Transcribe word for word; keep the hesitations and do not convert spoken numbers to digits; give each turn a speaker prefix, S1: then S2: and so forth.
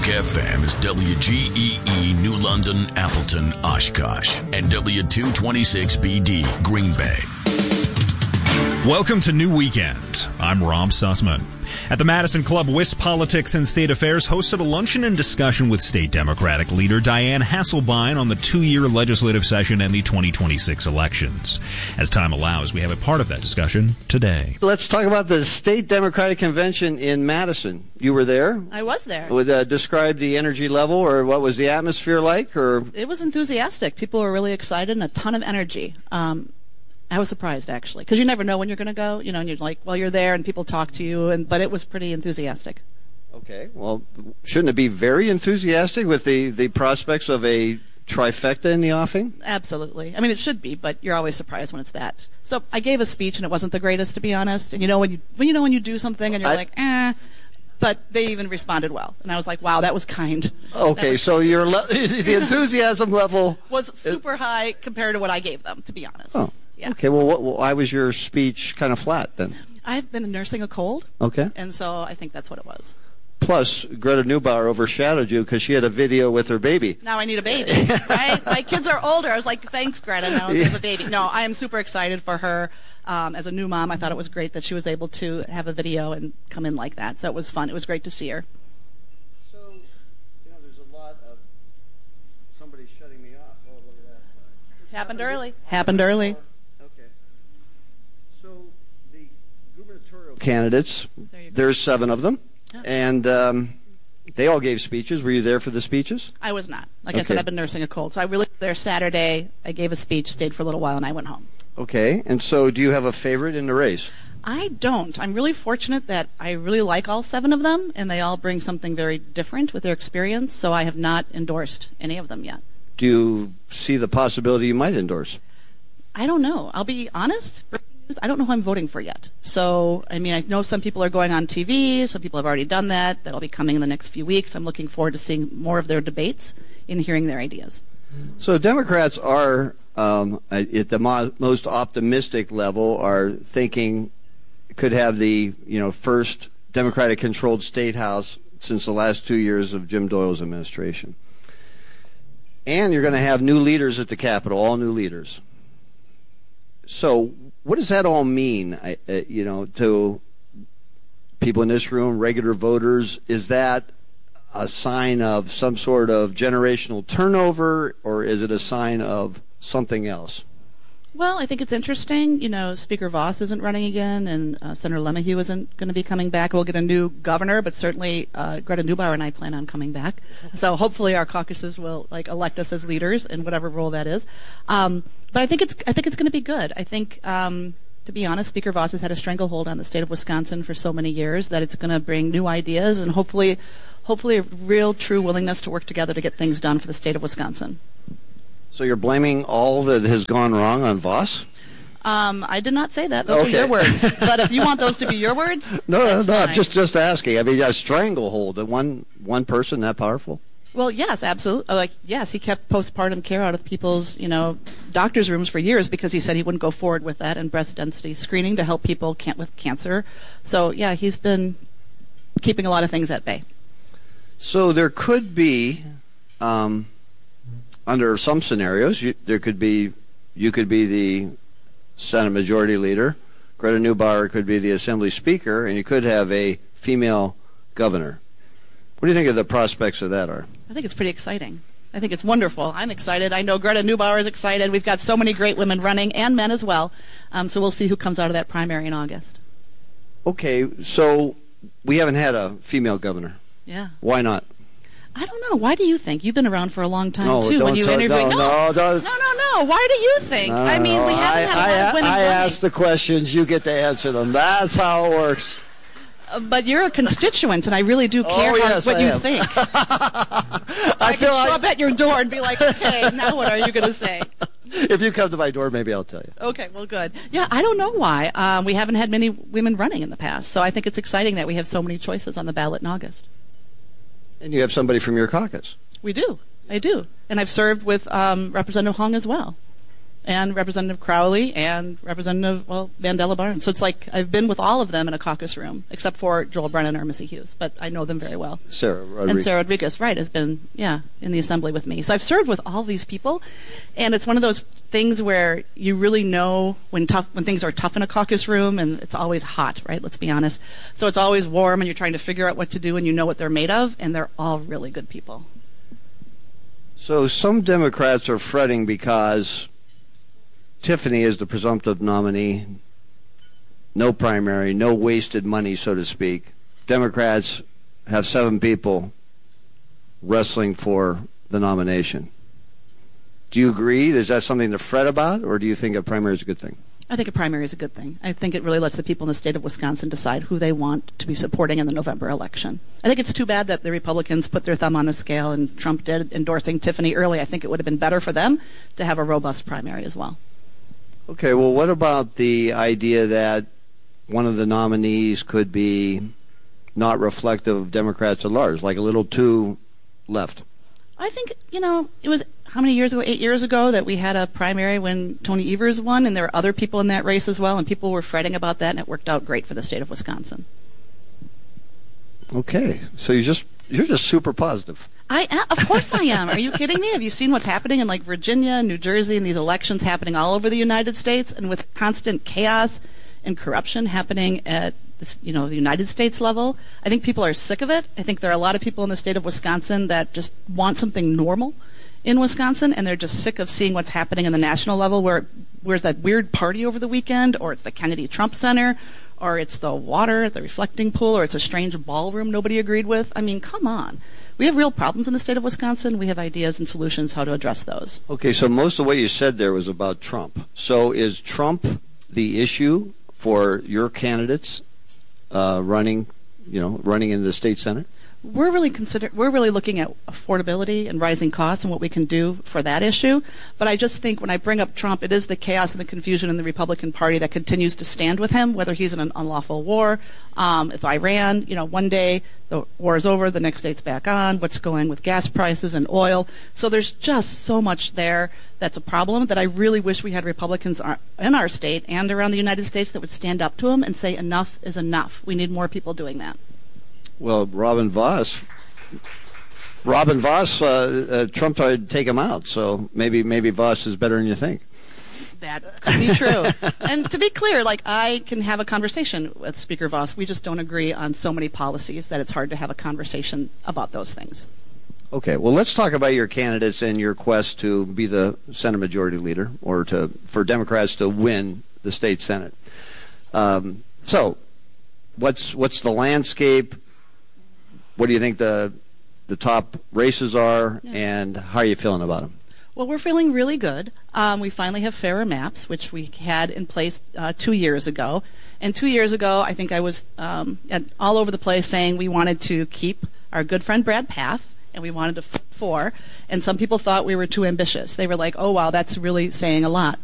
S1: Duke F M is W G E E New London, Appleton, Oshkosh, and W two twenty-six B D Green Bay.
S2: Welcome to New Weekend. I'm Rob Sussman. At the Madison Club, Wisp Politics and State Affairs hosted a luncheon and discussion with State Democratic leader Diane Hasselbein on the two-year legislative session and the twenty twenty-six elections. As time allows, we have a part of that discussion today.
S3: Let's talk about the State Democratic Convention in Madison. You were there?
S4: I was there.
S3: Would uh, describe the energy level, or what was the atmosphere like? Or
S4: it was enthusiastic. People were really excited and a ton of energy. Um, I was surprised, actually, because you never know when you're going to go, you know, and you're like, well, you're there and people talk to you, and but it was pretty enthusiastic.
S3: Okay, well, shouldn't it be very enthusiastic with the, the prospects of a trifecta in the offing?
S4: Absolutely. I mean, it should be, but you're always surprised when it's that. So I gave a speech, and it wasn't the greatest, to be honest. And you know when you when you know when you do something, and you're I, like, eh. But they even responded well, and I was like, "Wow, that was kind."
S3: Okay, was, so your le- the enthusiasm level
S4: was super high compared to what I gave them, to be honest.
S3: Oh.
S4: Yeah.
S3: Okay, well, what, why was your speech kind of flat then?
S4: I've been nursing a cold.
S3: Okay.
S4: And so I think that's what it was.
S3: Plus, Greta Neubauer overshadowed you because she had a video with her baby.
S4: Now I need a baby, right? My kids are older. I was like, thanks, Greta. Now there's a baby. No, I am super excited for her. Um, as a new mom, I thought it was great that she was able to have a video and come in like that. So it was fun. It was great to see her.
S3: So, you know, there's a lot of somebody shutting me off. Oh, look at that.
S4: Happened, Happened early. Happened early.
S3: Candidates. There There's seven of them, oh. and um, they all gave speeches. Were you there for the speeches?
S4: I was not. Like
S3: okay.
S4: I said, I've been nursing a cold, so I really was there Saturday. I gave a speech, stayed for a little while, and I went home.
S3: Okay, and so do you have a favorite in the race?
S4: I don't. I'm really fortunate that I really like all seven of them, and they all bring something very different with their experience, so I have not endorsed any of them yet.
S3: Do you see the possibility you might endorse?
S4: I don't know. I'll be honest. I don't know who I'm voting for yet. So, I mean, I know some people are going on T V. Some people have already done that. That'll be coming in the next few weeks. I'm looking forward to seeing more of their debates and hearing their ideas.
S3: So Democrats are, um, at the mo- most optimistic level, are thinking could have the, you know, first Democratic-controlled state house since the last two years of Jim Doyle's administration. And you're going to have new leaders at the Capitol, all new leaders. So what does that all mean, uh, you know, to people in this room, regular voters? Is that a sign of some sort of generational turnover, or is it a sign of something else?
S4: Well, I think it's interesting. You know, Speaker Voss isn't running again, and uh, Senator LeMahieu isn't going to be coming back. We'll get a new governor, but certainly uh, Greta Neubauer and I plan on coming back. So hopefully our caucuses will like elect us as leaders in whatever role that is. Um, but I think it's I think it's going to be good. I think, um, to be honest, Speaker Voss has had a stranglehold on the state of Wisconsin for so many years that it's going to bring new ideas and hopefully, hopefully a real, true willingness to work together to get things done for the state of Wisconsin.
S3: So you're blaming all that has gone wrong on Voss?
S4: Um, I did not say that. Those
S3: okay.
S4: are your words. But if you want those to be your words,
S3: no, no, no.
S4: Fine.
S3: Just, just asking. I mean, a stranglehold. One, one person that powerful?
S4: Well, yes, absolutely. Like, yes, he kept postpartum care out of people's, you know, doctors' rooms for years because he said he wouldn't go forward with that and breast density screening to help people can't, with cancer. So, yeah, he's been keeping a lot of things at bay.
S3: So there could be. Um, Under some scenarios, you, there could be, you could be the Senate Majority Leader, Greta Neubauer could be the Assembly Speaker, and you could have a female governor. What do you think of the prospects of that are?
S4: I think it's pretty exciting. I think it's wonderful. I'm excited. I know Greta Neubauer is excited. We've got so many great women running, and men as well. Um, so we'll see who comes out of that primary in August.
S3: Okay, so we haven't had a female governor.
S4: Yeah.
S3: Why not?
S4: I don't know. Why do you think? You've been around for a long time,
S3: no,
S4: too,
S3: don't
S4: when you
S3: tell,
S4: interview.
S3: No, no, no, don't.
S4: no, no, no. Why do you think?
S3: No,
S4: I mean,
S3: no,
S4: we haven't
S3: I,
S4: had a lot of women
S3: I, I
S4: running.
S3: ask the questions, you get to answer them. That's how it works.
S4: Uh, but you're a constituent, and I really do care
S3: oh, yes,
S4: how, what
S3: I
S4: you
S3: am.
S4: think.
S3: I,
S4: I
S3: feel
S4: can
S3: like...
S4: show up at your door and be like, okay, now what are you going to say?
S3: If you come to my door, maybe I'll tell you.
S4: Okay, well, good. Yeah, I don't know why. Um, we haven't had many women running in the past, so I think it's exciting that we have so many choices on the ballot in August.
S3: And you have somebody from your caucus.
S4: We do. I do. And I've served with um, Representative Hung as well. and Representative Crowley and Representative, well, Mandela Barnes. So it's like I've been with all of them in a caucus room, except for Joel Brennan or Missy Hughes, but I know them very well.
S3: Sarah Rodriguez.
S4: And Sarah Rodriguez, right, has been, yeah, in the assembly with me. So I've served with all these people, and it's one of those things where you really know when tough, when things are tough in a caucus room, and it's always hot, right, let's be honest. So it's always warm, and you're trying to figure out what to do, and you know what they're made of, and they're all really good people.
S3: So some Democrats are fretting because Tiffany is the presumptive nominee. No primary, no wasted money, so to speak. Democrats have seven people wrestling for the nomination. Do you agree? Is that something to fret about, or do you think a primary is a good thing?
S4: I think a primary is a good thing. I think it really lets the people in the state of Wisconsin decide who they want to be supporting in the November election. I think it's too bad that the Republicans put their thumb on the scale and Trump did, endorsing Tiffany early. I think it would have been better for them to have a robust primary as well.
S3: Okay, well, what about the idea that one of the nominees could be not reflective of Democrats at large, like a little too left?
S4: I think, you know, it was how many years ago, eight years ago, that we had a primary when Tony Evers won, and there were other people in that race as well, and people were fretting about that, and it worked out great for the state of Wisconsin.
S3: Okay, so you're just you're just super positive.
S4: I am, of course I am. Are you kidding me? Have you seen what's happening in like Virginia, New Jersey, and these elections happening all over the United States, and with constant chaos and corruption happening at this, you know, the United States level? I think people are sick of it. I think there are a lot of people in the state of Wisconsin that just want something normal in Wisconsin, and they're just sick of seeing what's happening in the national level, where where's that weird party over the weekend, or it's the Kennedy Trump Center, or it's the water at the reflecting pool, or it's a strange ballroom nobody agreed with. I mean, come on. We have real problems in the state of Wisconsin. We have ideas and solutions how to address those.
S3: Okay, so most of what you said there was about Trump. So is Trump the issue for your candidates uh, running, you know, running in the state senate?
S4: We're really consider we're really looking at affordability and rising costs and what we can do for that issue. But I just think when I bring up Trump, it is the chaos and the confusion in the Republican Party that continues to stand with him, whether he's in an unlawful war, um, if Iran, you know, one day the war is over, the next day it's back on, what's going with gas prices and oil. So there's just so much there that's a problem that I really wish we had Republicans in our state and around the United States that would stand up to him and say enough is enough. We need more people doing that.
S3: Well, Robin Vos, Robin Vos, uh, uh, Trump tried to take him out, so maybe maybe Vos is better than you think.
S4: That could be true. And to be clear, like, I can have a conversation with Speaker Vos. We just don't agree on so many policies that it's hard to have a conversation about those things.
S3: Okay, well, let's talk about your candidates and your quest to be the Senate Majority Leader, or to for Democrats to win the state Senate. Um, so, what's what's the landscape? What do you think the the top races are, yeah. and how are you feeling about them?
S4: Well, we're feeling really good. Um, we finally have fairer maps, which we had in place uh, two years ago. And two years ago, I think I was um, at, all over the place saying we wanted to keep our good friend Brad Pfaff, and we wanted to f- four. And some people thought we were too ambitious. They were like, oh, wow, that's really saying a lot.